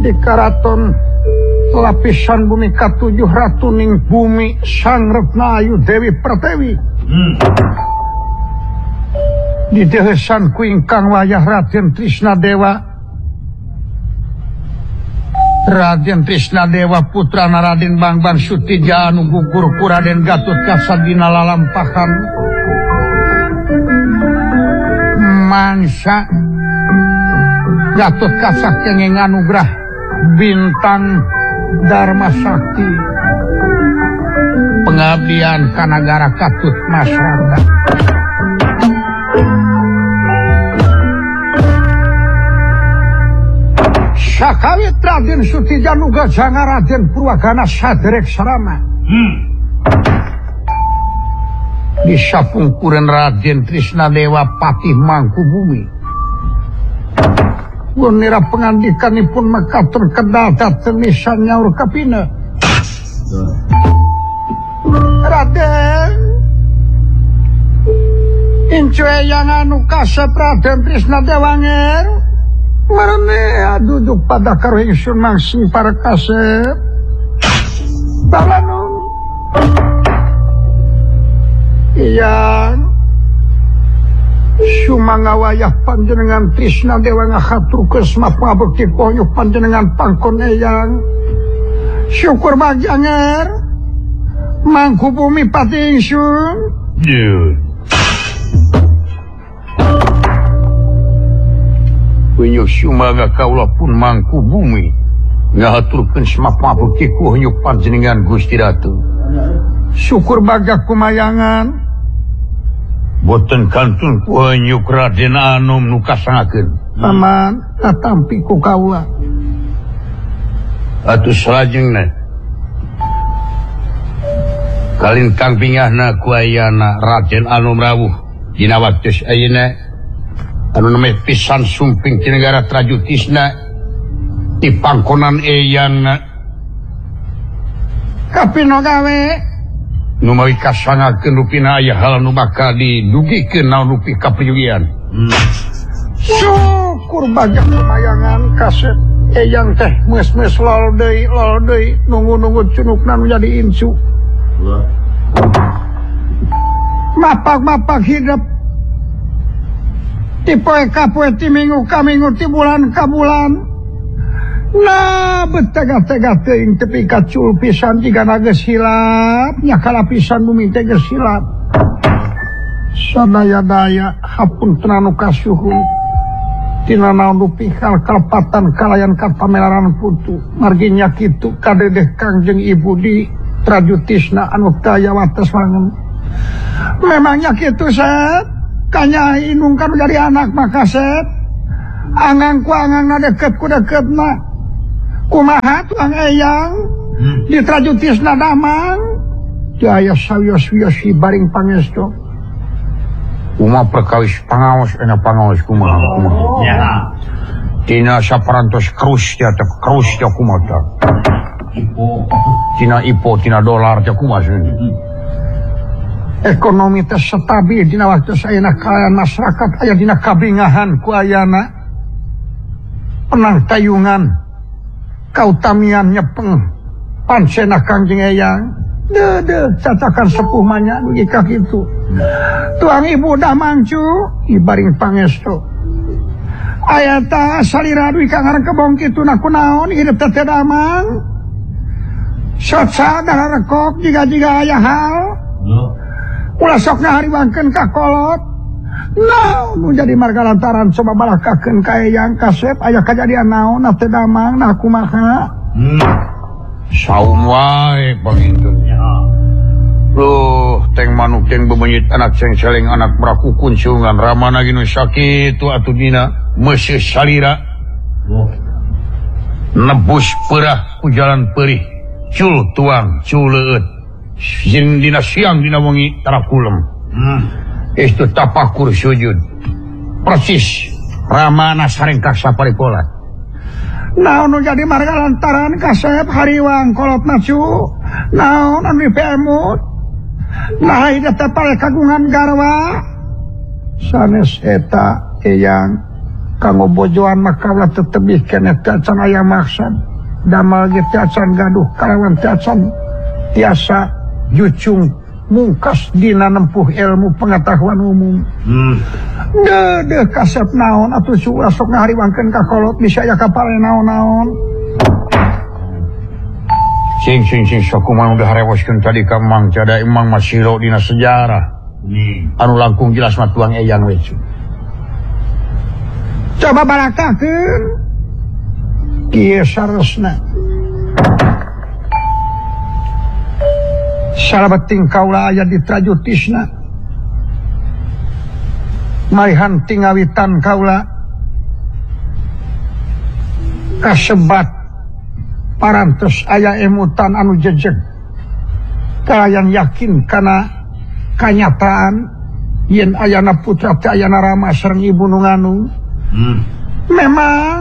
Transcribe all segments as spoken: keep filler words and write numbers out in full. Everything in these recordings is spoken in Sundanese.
di karaton lapisan bumi katujuh ratuning bumi Sang Retna Ayu Dewi Pertiwi. Hmm. Di dehesan ku ingkang wayah Raden Trisnadewa. Raden Trisnadewa putrana Raden Bangbang Sutija anu gugur ku Raden Gatut Kasadina lalampahan. Mangsa Gatut Kasakenging anugrah bintang Dharma Sakti pengabdian ka nagara Katut masyarakat. Sakawit Raden Sutija nuga janga Raden Purwagana saderek sarama. Hmm. Di sapungkuren Raden Trisnadewa patih Mangkubumi. Gunira pengandikanipun mekaten kedal dateng nisan nyaur kapina. Raden Incue yang anu kasep Raden Trisnadewa nger marane duduk pada karo ingsun mangsing para kasep balanung iya sumanga wayah panjenengan Trisnadewa ngahaturkeun mapangabekti koyuh panjenengan pangkon eyang syukur bagjanger Mangkubumi pati ingsun. Yeah. Wenyo sumaga kaula pun Mangkubumi ngahaturkeun samapabekti koyuh panjenengan Gusti Ratu. Syukur bagak kumayangan boten kantun koyuh Raden Anom nu kasangakeun. Paman tatampi ku kaula. Atuh salajengna kalin kang pingahna ku ayana Raden Anom rawuh dina waktu ayeuna anu namanya pisan sumping di negara Trajutisna di pangkonan eyang kapino gawe numawi kasangakeun rupina aya hal nu bakal didugikeun naon rupi kapayugian. Hmm. Syukur bagak lumayangan kasep eyang teh mes-mes lol deui lol deui nunggu-nunggu cunukna nu jadi insu. Mapak-mapak hidup ti poe ka poe ti minggu ka minggu ti bulan ka bulan. Nah betega-tega teuing tepi kacul pisan jigana geus hilap nya kalapisan bumi teh geus hilap. Sadaya-daya hapunten anu kasuhun tina naon rupi kal kalepatan kalayan kapamelaran putu margi nya kitu kadedeh Kangjeng Ibu di Trajutisna anu daya wates wangen. Memangnya kitu set Kanyai nungkan jadi anak maka set angang ku angang na deket ku deket na kumaha tuang eyang hmm. di Trajutisna damang jaya sawios-wios baring pangestu uma perkawis pangaos ena pangaos kumaha kumaha ya tina saparantos krus ya teh krus ya kumaha ipo tina ipo tina dolar teh kumaha ekonomi teh stabil dina waktu sayeuna kalian masyarakat aya dina kabingahan ku ayana penang tayungan kautamian nyepeng pansena Kangjeng Eyang deuh deuh cacakan sepuh manya dugi ka kitu tuang ibu dah mangcu ibaring pangestu aya ta salira dugi ka ngaran kebong kitu na kunaon hidup teh damang sotsa dararekok jiga-jiga aya hal ulah sok ngahariwangkeun ka kolot naon nu jadi marga lantaran coba balakakeun ka eyang kasep aya kajadian naon teh damang nah kumaha hmm. Saum wae pangintennya loh teng manuk teng bebenyit anak ceng celeng anak merakukun siungan ramana ginu sakitu atuh dina meuseuh salira oh. Nebus perah ku jalan perih cul tuang cul leueut Jin dina siang dina wengi tarakulem hmm. Itu tapakur sujud persis ramana sarengkak saparikola naon nu jadi marga lantaran kasep hariwang kolot nacu naon anu dipemut nah ida teh pare kagungan garwa sanes eta eyang kanggo bojoan mah kaula teu tebih keneh teu acan aya maksud damel ge teu acan gaduh kalawan teu acan tiasa jucung mungkas dina nempuh ilmu pengetahuan umum. Hmm. Dedeh kasep naon atuh suura sok ngahariwangkeun ka kolot bisa aya kapal naon-naon. Sing sing sing sok kumaha udah harewoskeun tadi ka Mang cada Imang Masilo dina sejarah. Nih, anu langkung jelas mah tuang eyang we. Coba barakakeun kieu saresna. Salabeting kaula aya di trajutisna. Marihan tingawitan kaula kasebat parantos aya emutan anu jejeg. Kalayan yakin kana kanyataan yen ayana putra teh ayana Rama sareng ibu nu nganu. Hmm. Memang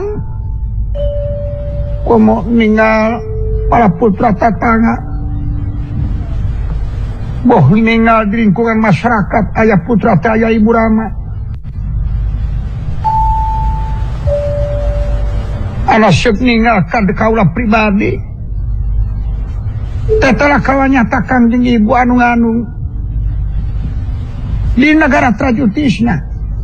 komo ninggal para putra tatangga boh ninggal di lingkungan masyarakat ayah putra teh ayah ibu Rama ana seuk ninggalkan kaula pribadi teh telah kaula nyatakan jeung ibu anu nganu di negara trajutisna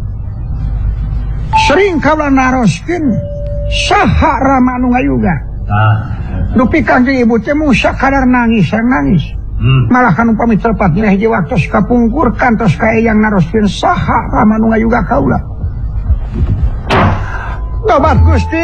sering kaula naroskeun saha Rama anu ngayuga dupi kanjeng ibu teh musa kadar nangis nangis hmm. Malah kan upami cepat dina hiji waktu kapungkur kantos ka eyang naroskeun saha Rama anu ngayuga kaula tobat Gusti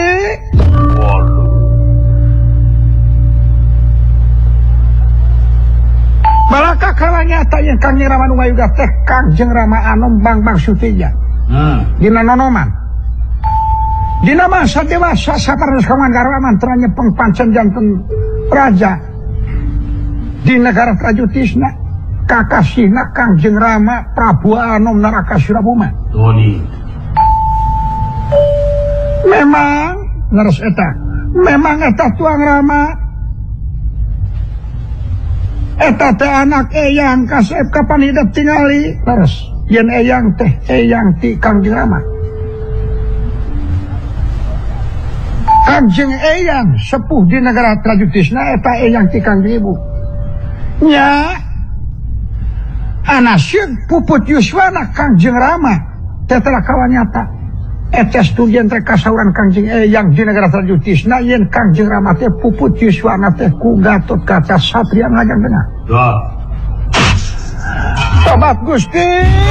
balaka kala nyata yang Kangjeng Rama nu ngayuga teh Kangjeng Rama Anom Bang-Bang Sutija. Hmm. Dina nonoman. Dina masa dewasa sapertos kawan garwa mantra nyepeng pancen janten raja. Di negara Trajutisna kakasihna Kangjeng Rama Prabu Anom Narakasirabuma. Toni. Memang ngaros eta. Memang eta tuang Rama eta teh anak eyang kasep kapan hidup tingali terus yen eyang teh eyang ti Kangjeng Rama Kangjeng eyang sepuh di negara Trajutisna eta eyang ti Kangjeng ibu nya anaseun puput yuswana Kangjeng Rama teh telah kawan nyata etes tu yen teh kasauran Kangjeng eyang di negara Trajutisna yen Kangjeng Rama teh puput yuswana teh ku Gatot Kaca satria ngajang tengah. Doa. Tobat Gusti.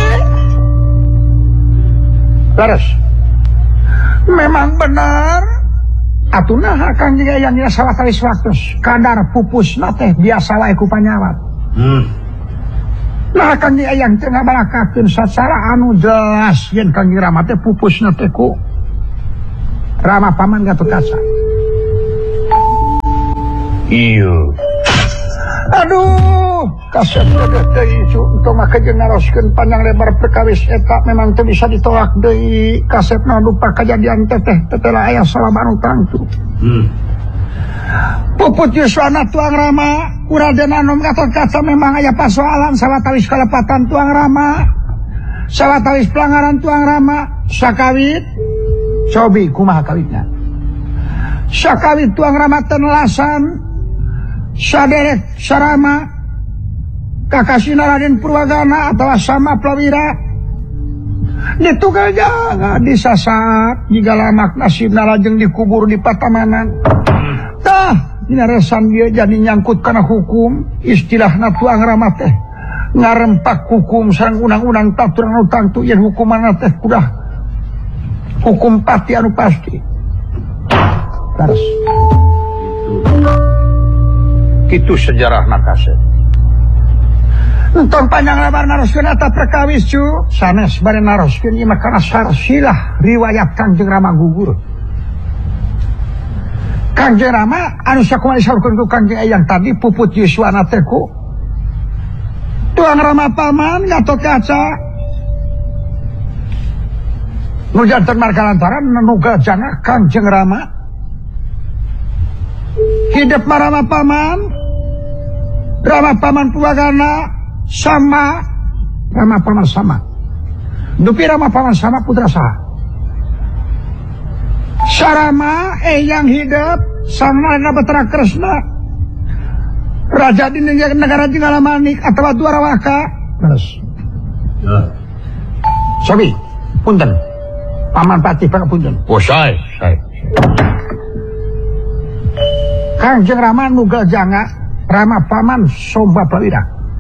Laras. Memang benar atunaha Kangjeng eyang nya sawatawis waktos kadar pupusna teh biasa wae ku panyawat. Hmm. Nah Kangjeng eyang teh ngabalakakeun sacara anu jelas yen Kangjeng Rama teh pupusna teh ku Rama paman Gatot Kaca. Iyo. Aduh, kasep dedeh deui untuk maka jeung naroskeun panjang lebar perkawis eta memang teu bisa ditolak deui kasepna lupa kejadian teteh tetela aya salabanu tangtu. Hmm. Puput yuswana tuang Rama Raden Anom Gatot Kaca memang aya pasoalan sawatawis kalepatan tuang Rama sawatawis pelanggaran tuang Rama sakawit cobi kumaha kawitna sakawit tuang Rama tenelasan saderek sarama kakasina Raden Purwagana atau sama Plawira ditugal jangan disasak jika lamak nasibna lajeng dikubur di patamanan tah dina resan dia jadi nyangkut kana hukum istilahna tuang Rama teh ngarempak hukum sareng undang-undang taturan anu tangtu yen hukumanna teh kudah hukum pati anu pasti terus kitu sejarah nakase entong panjang lebar naroskeun eta perkawis cu sanes bade naroskeun ieu mah kana sarsilah riwayat Kangjeng Rama gugur Kangjeng Rama anu sakumaha disaurkeun ku Kangjeng eyang tadi puput yuswana teh ku tuang Rama paman Gatot Kaca nu janten margalantaran nuga jana Kangjeng Rama hidup Rama paman Rama paman Purwagana sama Rama paman sama dupi Rama paman sama putra saha Sarama Eyang hidup sang Nalendra Betara Kresna Raja di negara Jengalamanik atau Dwarawaka terus ya Sabi punten Paman Patih pangapunten oh say say Kangjeng Rama Nugal Janga Rama Paman Somba Prawira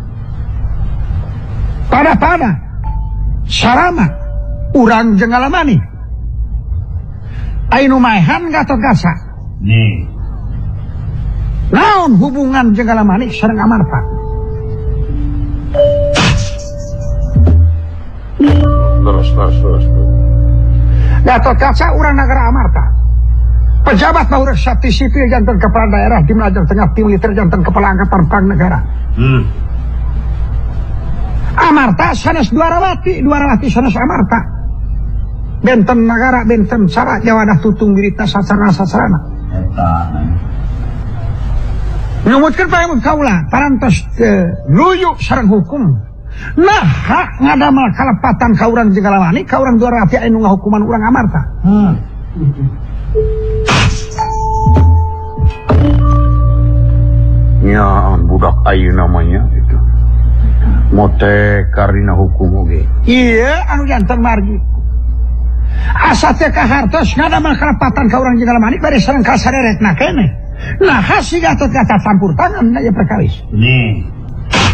pada-pada Sarama urang Jengalamani Ainu maehan Gatot Kaca nih naon hubungan Jengalamani sareng Amarta terus terus terus Gatot Kaca urang negara Amarta pejabat bawur sakti sipil janten kepala daerah di Melajang Tengah tim militer janten kepala angkatan perang negara hmm. Amarta sanes Dwarawati Dwarawati sanes Amarta benten negara benten cara jawadah tutung birita sasarana sasarana nyumutkeun paemut kaula parantos nuju sareng hukum nah hak ngadamal kalepatan ka urang Jengalamani ka urang Dwarawati anu ngahukuman urang Amarta hmm. Ya budak ayu namanya itu mote karina hukum oge iya anu janten margi asatnya kahartos ngadamal kalepatan ka urang Jengalamani bari sareng kasaderetna keneh nah kasih Gatot Kaca campur tangan na ya perkawis nih